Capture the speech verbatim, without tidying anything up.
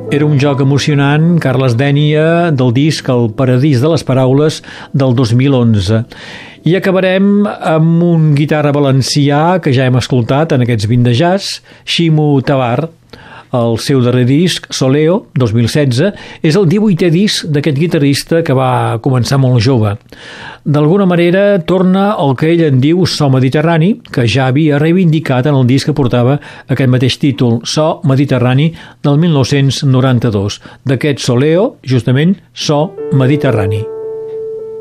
Era un joc emocionant, Carles Dénia, del disc El paradís de les paraules del dos mil onze. I acabarem amb un guitarra valencià que ja hem escoltat en aquests vint de jazz, Ximo Tabar. El seu darrer disc, Soleo, dos mil setze, és el divuitè disc d'aquest guitarrista que va començar molt jove. D'alguna manera torna el que ell en diu so mediterrani, que ja havia reivindicat en el disc que portava aquest mateix títol, So Mediterrani, del mil nou-cents noranta-dos. D'aquest Soleo, justament, So Mediterrani.